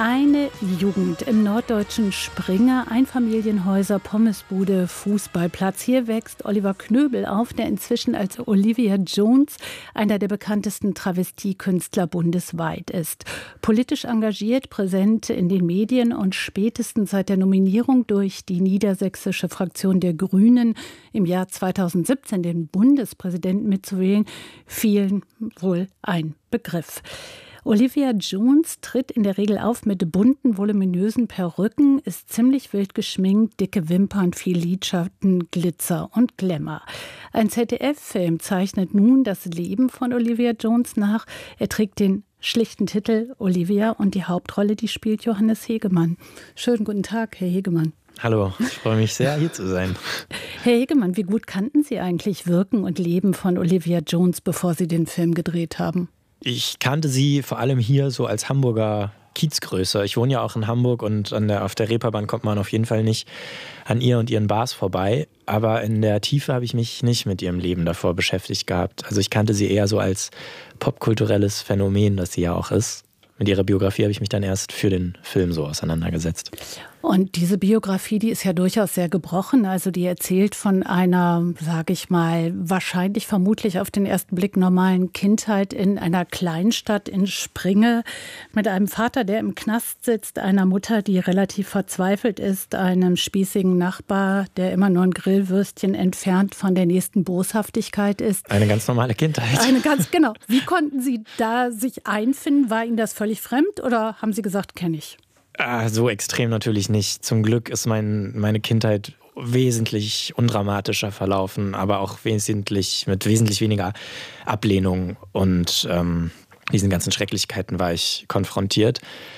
Eine Jugend im norddeutschen Springer, Einfamilienhäuser, Pommesbude, Fußballplatz. Hier wächst Oliver Knöbel auf, der inzwischen als Olivia Jones einer der bekanntesten Travestiekünstler bundesweit ist. Politisch engagiert, präsent in den Medien und spätestens seit der Nominierung durch die niedersächsische Fraktion der Grünen im Jahr 2017 den Bundespräsidenten mitzuwählen, vielen wohl ein Begriff. Olivia Jones tritt in der Regel auf mit bunten, voluminösen Perücken, ist ziemlich wild geschminkt, dicke Wimpern, viel Lidschatten, Glitzer und Glamour. Ein ZDF-Film zeichnet nun das Leben von Olivia Jones nach. Er trägt den schlichten Titel Olivia und die Hauptrolle, die spielt Johannes Hegemann. Schönen guten Tag, Herr Hegemann. Hallo, ich freue mich sehr, hier zu sein. Herr Hegemann, wie gut kannten Sie eigentlich Wirken und Leben von Olivia Jones, bevor Sie den Film gedreht haben? Ich kannte sie vor allem hier so als Hamburger Kiezgröße. Ich wohne ja auch in Hamburg und auf der Reeperbahn kommt man auf jeden Fall nicht an ihr und ihren Bars vorbei. Aber in der Tiefe habe ich mich nicht mit ihrem Leben davor beschäftigt gehabt. Also ich kannte sie eher so als popkulturelles Phänomen, das sie ja auch ist. Mit ihrer Biografie habe ich mich dann erst für den Film so auseinandergesetzt. Und diese Biografie, die ist ja durchaus sehr gebrochen. Also die erzählt von einer, sage ich mal, wahrscheinlich vermutlich auf den ersten Blick normalen Kindheit in einer Kleinstadt in Springe mit einem Vater, der im Knast sitzt, einer Mutter, die relativ verzweifelt ist, einem spießigen Nachbar, der immer nur ein Grillwürstchen entfernt von der nächsten Boshaftigkeit ist. Eine ganz normale Kindheit. Genau. Wie konnten Sie da sich einfinden? War Ihnen das völlig fremd oder haben Sie gesagt, kenne ich? So extrem natürlich nicht. Zum Glück ist meine Kindheit wesentlich undramatischer verlaufen, aber auch mit wesentlich weniger Ablehnung und diesen ganzen Schrecklichkeiten war ich konfrontiert.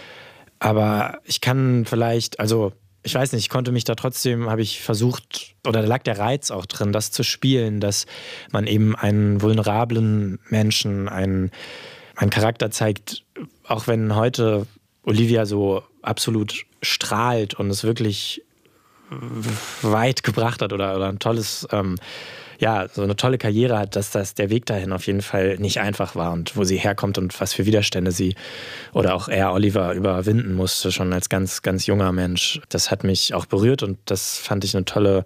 Aber ich kann vielleicht, ich weiß nicht, ich konnte mich da trotzdem, habe ich versucht, oder da lag der Reiz auch drin, das zu spielen, dass man eben einen vulnerablen Menschen, einen Charakter zeigt, auch wenn heute Olivia so absolut strahlt und es wirklich weit gebracht hat oder ein tolles, so eine tolle Karriere hat, dass der Weg dahin auf jeden Fall nicht einfach war und wo sie herkommt und was für Widerstände sie oder auch er, Oliver, überwinden musste, schon als ganz, ganz junger Mensch. Das hat mich auch berührt und das fand ich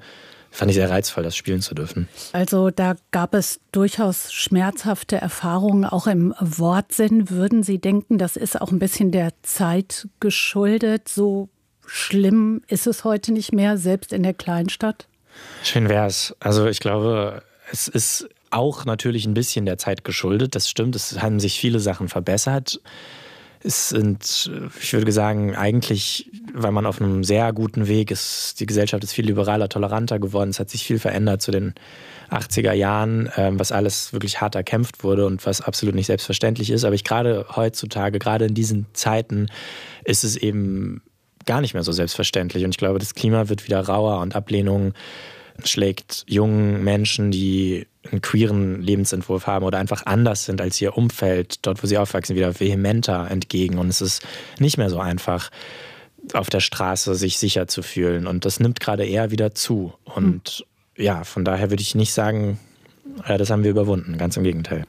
sehr reizvoll, das spielen zu dürfen. Also da gab es durchaus schmerzhafte Erfahrungen, auch im Wortsinn. Würden Sie denken, das ist auch ein bisschen der Zeit geschuldet? So schlimm ist es heute nicht mehr, selbst in der Kleinstadt? Schön wär's. Also ich glaube, es ist auch natürlich ein bisschen der Zeit geschuldet. Das stimmt, es haben sich viele Sachen verbessert. Es sind, ich würde sagen, eigentlich, weil man auf einem sehr guten Weg ist, die Gesellschaft ist viel liberaler, toleranter geworden, es hat sich viel verändert zu den 80er Jahren, was alles wirklich hart erkämpft wurde und was absolut nicht selbstverständlich ist. Aber gerade heutzutage, gerade in diesen Zeiten, ist es eben gar nicht mehr so selbstverständlich. Und ich glaube, das Klima wird wieder rauer und Ablehnung schlägt jungen Menschen, die einen queeren Lebensentwurf haben oder einfach anders sind als ihr Umfeld, dort wo sie aufwachsen, wieder vehementer entgegen. Und es ist nicht mehr so einfach, auf der Straße sich sicher zu fühlen. Und das nimmt gerade eher wieder zu. Und von daher würde ich nicht sagen, das haben wir überwunden. Ganz im Gegenteil.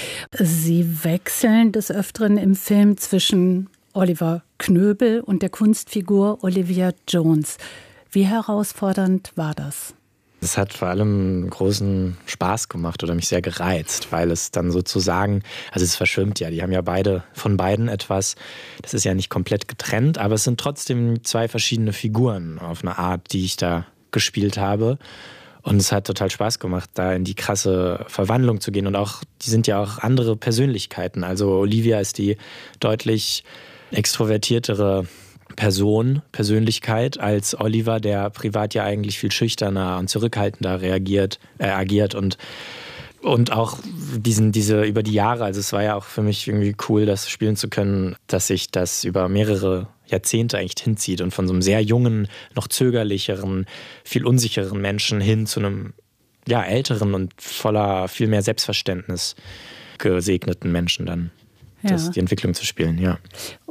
Sie wechseln des Öfteren im Film zwischen Oliver Knöbel und der Kunstfigur Olivia Jones. Wie herausfordernd war das? Es hat vor allem großen Spaß gemacht oder mich sehr gereizt, weil es dann sozusagen, also es verschwimmt ja, die haben ja von beiden etwas, das ist ja nicht komplett getrennt, aber es sind trotzdem zwei verschiedene Figuren auf eine Art, die ich da gespielt habe. Und es hat total Spaß gemacht, da in die krasse Verwandlung zu gehen. Und auch, die sind ja auch andere Persönlichkeiten. Also Olivia ist die deutlich extrovertiertere Persönlichkeit als Oliver, der privat ja eigentlich viel schüchterner und zurückhaltender agiert und auch diese über die Jahre, also es war ja auch für mich irgendwie cool, das spielen zu können, dass sich das über mehrere Jahrzehnte eigentlich hinzieht und von so einem sehr jungen, noch zögerlicheren, viel unsicheren Menschen hin zu einem älteren und voller viel mehr Selbstverständnis gesegneten Menschen dann. Die Entwicklung zu spielen, ja.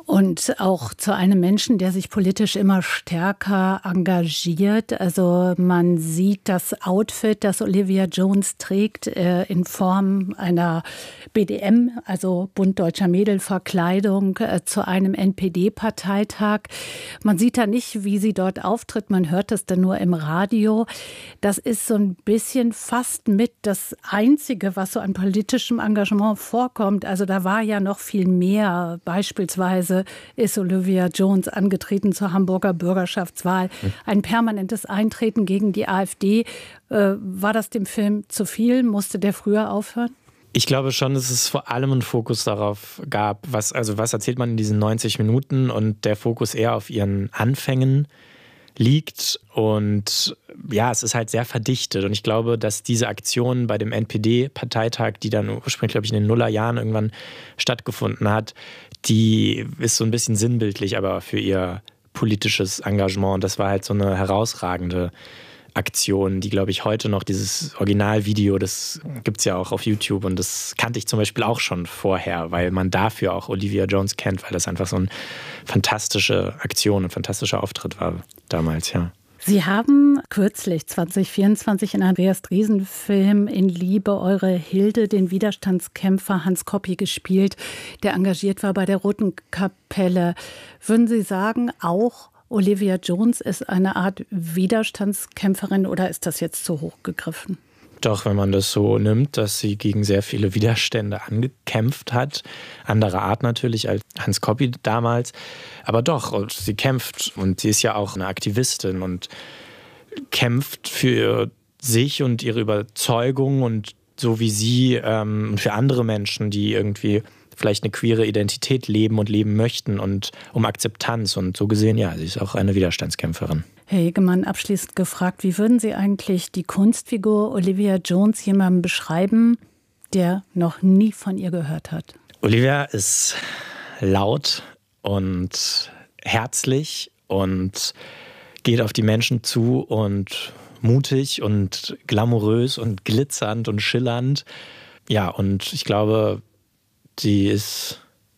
Und auch zu einem Menschen, der sich politisch immer stärker engagiert. Also man sieht das Outfit, das Olivia Jones trägt, in Form einer BDM, also Bund Deutscher Mädel-Verkleidung, zu einem NPD-Parteitag. Man sieht da nicht, wie sie dort auftritt, man hört es dann nur im Radio. Das ist so ein bisschen fast mit das Einzige, was so an politischem Engagement vorkommt. Also da war ja noch viel mehr. Beispielsweise ist Olivia Jones angetreten zur Hamburger Bürgerschaftswahl. Ein permanentes Eintreten gegen die AfD. War das dem Film zu viel? Musste der früher aufhören? Ich glaube schon, dass es vor allem einen Fokus darauf gab, was erzählt man in diesen 90 Minuten und der Fokus eher auf ihren Anfängen liegt. Und ja, es ist halt sehr verdichtet. Und ich glaube, dass diese Aktion bei dem NPD-Parteitag, die dann ursprünglich, glaube ich, in den Nullerjahren irgendwann stattgefunden hat, die ist so ein bisschen sinnbildlich, aber für ihr politisches Engagement. Und das war halt so eine herausragende Aktion, die, glaube ich, heute noch dieses Originalvideo, das gibt es ja auch auf YouTube und das kannte ich zum Beispiel auch schon vorher, weil man dafür auch Olivia Jones kennt, weil das einfach so eine fantastische Aktion, ein fantastischer Auftritt war damals, ja. Sie haben kürzlich 2024 in Andreas Dresen-Film In Liebe eure Hilde den Widerstandskämpfer Hans Koppi gespielt, der engagiert war bei der Roten Kapelle. Würden Sie sagen, auch Olivia Jones ist eine Art Widerstandskämpferin oder ist das jetzt zu hoch gegriffen? Doch, wenn man das so nimmt, dass sie gegen sehr viele Widerstände angekämpft hat, anderer Art natürlich als Hans Koppi damals, aber doch, sie kämpft und sie ist ja auch eine Aktivistin und kämpft für sich und ihre Überzeugung und so wie sie für andere Menschen, die irgendwie vielleicht eine queere Identität leben und leben möchten und um Akzeptanz. Und so gesehen, ja, sie ist auch eine Widerstandskämpferin. Herr Hegemann, abschließend gefragt, wie würden Sie eigentlich die Kunstfigur Olivia Jones jemandem beschreiben, der noch nie von ihr gehört hat? Olivia ist laut und herzlich und geht auf die Menschen zu und mutig und glamourös und glitzernd und schillernd. Ja, und ich glaube, sie ist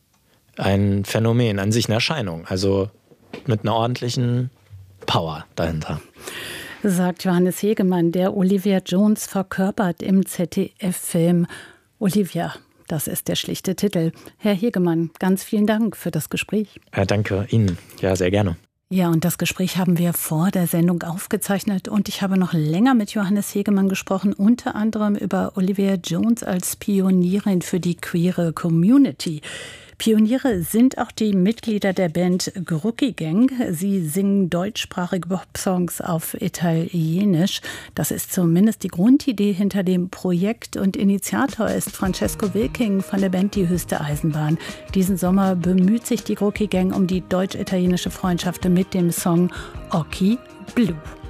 ein Phänomen, an sich eine Erscheinung, also mit einer ordentlichen Power dahinter. Sagt Johannes Hegemann, der Olivia Jones verkörpert im ZDF-Film Olivia. Das ist der schlichte Titel. Herr Hegemann, ganz vielen Dank für das Gespräch. Ja, danke Ihnen. Ja, sehr gerne. Ja, und das Gespräch haben wir vor der Sendung aufgezeichnet und ich habe noch länger mit Johannes Hegemann gesprochen, unter anderem über Olivia Jones als Pionierin für die queere Community. Pioniere sind auch die Mitglieder der Band Grucki Gang. Sie singen deutschsprachige Pop-Songs auf Italienisch. Das ist zumindest die Grundidee hinter dem Projekt. Und Initiator ist Francesco Wilking von der Band Die Höchste Eisenbahn. Diesen Sommer bemüht sich die Grucki Gang um die deutsch-italienische Freundschaft mit dem Song Occhi Blu.